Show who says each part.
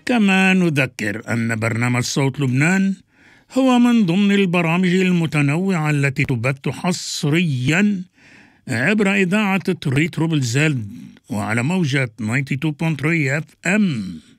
Speaker 1: كما نذكر أن برنامج صوت لبنان هو من ضمن البرامج المتنوعة التي تبث حصريا عبر إذاعة تريترو بالزد وعلى موجة 92.3 FM.